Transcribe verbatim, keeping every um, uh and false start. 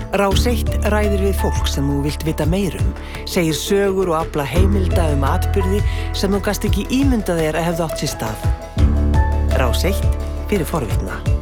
Rás eitt ræðir við fólk sem þú vilt vita meirum, segir sögur og afla heimilda um atburði sem þú gast ekki ímyndað þér að hefðu átt sér stað. Rás eitt fyrir forvitna.